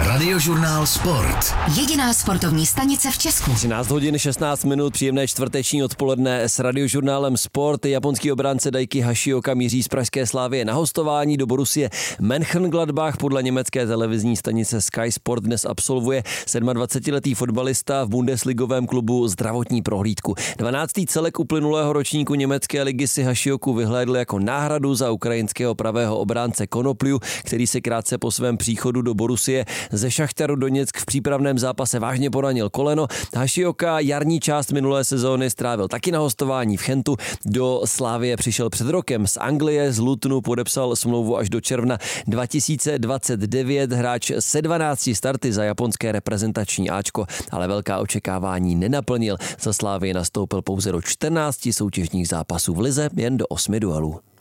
Radiožurnál Sport. Jediná sportovní stanice v Česku. 13 hodin 16 minut, příjemné čtvrteční odpoledne s Radiožurnálem Sport. Japonský obránce Daiki Hašioka míří z pražské Slavie na hostování do Borussie Mönchengladbach. Podle německé televizní stanice Sky Sport dnes absolvuje 27letý fotbalista v bundesligovém klubu zdravotní prohlídku. 12. celek uplynulého ročníku německé ligy si Hašioku vyhlédl jako náhradu za ukrajinského pravého obránce Konopliu, který se krátce po svém příchodu do Borussie ze Šachtaru Doněck v přípravném zápase vážně poranil koleno. Hašioka jarní část minulé sezóny strávil taky na hostování v Chentu. Do Slavie přišel před rokem z Anglie, z Lutonu podepsal smlouvu až do června 2029. Hráč se 12 starty za japonské reprezentační áčko, ale velká očekávání nenaplnil. Za Slavii nastoupil pouze do 14 soutěžních zápasů v lize, jen do 8 duelů.